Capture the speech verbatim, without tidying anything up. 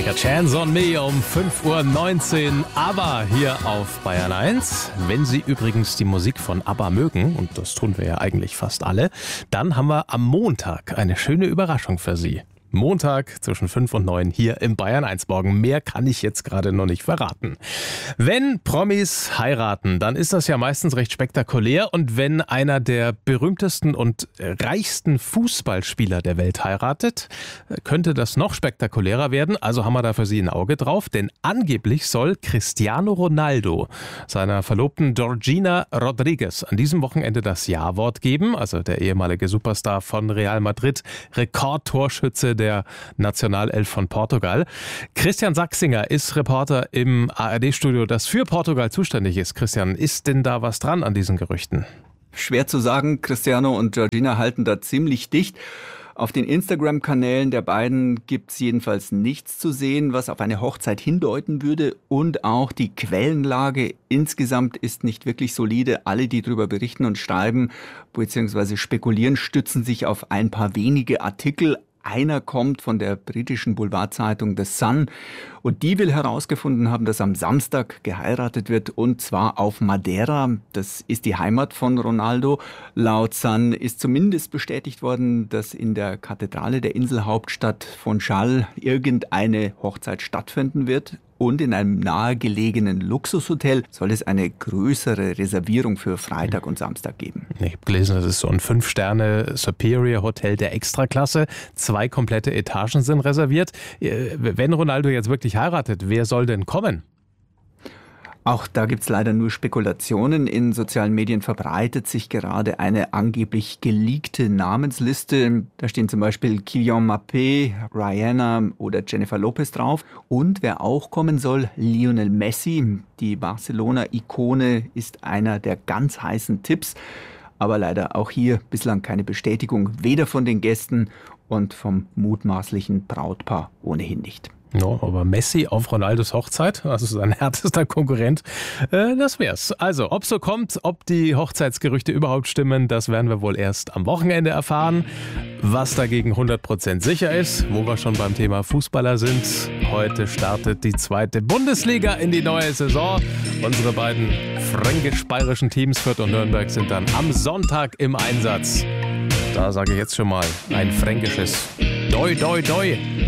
A Chance on Me um fünf Uhr neunzehn, ABBA hier auf Bayern eins. Wenn Sie übrigens die Musik von ABBA mögen, und das tun wir ja eigentlich fast alle, dann haben wir am Montag eine schöne Überraschung für Sie. Montag zwischen fünf und neun hier im Bayern eins Morgen. Mehr kann ich jetzt gerade noch nicht verraten. Wenn Promis heiraten, dann ist das ja meistens recht spektakulär. Und wenn einer der berühmtesten und reichsten Fußballspieler der Welt heiratet, könnte das noch spektakulärer werden. Also haben wir da für Sie ein Auge drauf. Denn angeblich soll Cristiano Ronaldo seiner Verlobten Georgina Rodriguez an diesem Wochenende das Ja-Wort geben. Also der ehemalige Superstar von Real Madrid, Rekordtorschütze der Nationalelf von Portugal. Christian Sachsinger ist Reporter im A R D-Studio, das für Portugal zuständig ist. Christian, ist denn da was dran an diesen Gerüchten? Schwer zu sagen. Cristiano und Georgina halten da ziemlich dicht. Auf den Instagram-Kanälen der beiden gibt es jedenfalls nichts zu sehen, was auf eine Hochzeit hindeuten würde. Und auch die Quellenlage insgesamt ist nicht wirklich solide. Alle, die darüber berichten und schreiben bzw. spekulieren, stützen sich auf ein paar wenige Artikel. Einer kommt von der britischen Boulevardzeitung The Sun und die will herausgefunden haben, dass am Samstag geheiratet wird und zwar auf Madeira. Das ist die Heimat von Ronaldo. Laut Sun ist zumindest bestätigt worden, dass in der Kathedrale der Inselhauptstadt Funchal irgendeine Hochzeit stattfinden wird. Und in einem nahegelegenen Luxushotel soll es eine größere Reservierung für Freitag und Samstag geben. Ich habe gelesen, das ist so ein fünf Sterne Superior Hotel der Extraklasse. Zwei komplette Etagen sind reserviert. Wenn Ronaldo jetzt wirklich heiratet, wer soll denn kommen? Auch da gibt's leider nur Spekulationen. In sozialen Medien verbreitet sich gerade eine angeblich geleakte Namensliste. Da stehen zum Beispiel Kylian Mbappé, Rihanna oder Jennifer Lopez drauf. Und wer auch kommen soll, Lionel Messi. Die Barcelona-Ikone ist einer der ganz heißen Tipps. Aber leider auch hier bislang keine Bestätigung, weder von den Gästen und vom mutmaßlichen Brautpaar ohnehin nicht. Ja, aber Messi auf Ronaldos Hochzeit, also sein härtester Konkurrent, äh, das wär's. Also, ob so kommt, ob die Hochzeitsgerüchte überhaupt stimmen, das werden wir wohl erst am Wochenende erfahren. Was dagegen hundert Prozent sicher ist, wo wir schon beim Thema Fußballer sind, heute startet die zweite Bundesliga in die neue Saison. Unsere beiden fränkisch-bayerischen Teams, Fürth und Nürnberg, sind dann am Sonntag im Einsatz. Da sage ich jetzt schon mal ein fränkisches Doi, Doi, Doi.